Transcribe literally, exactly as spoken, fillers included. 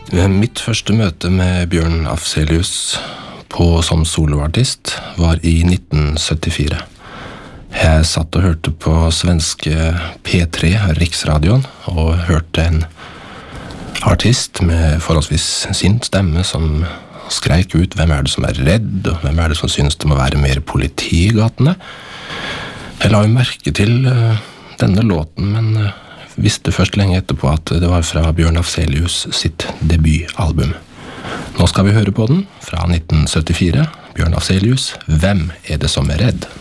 Mitt første møte med Bjørn Afzelius på, som soloartist var i nitten syttifire. Jeg satt og hørte på svenske P tre, Riksradion, og hørte en artist med forholdsvis sin stemme som skreik ut hvem er det som er redd, og hvem er det som synes det må være mer politi i gatene. Jeg la jo merke til uh, denne låten, men uh, visste først lenge etterpå at det var fra Bjørn Afzelius sitt debutalbum. Nå skal vi høre på den, fra nitten syttifire, Bjørn Afzelius, Hvem er det som er redd?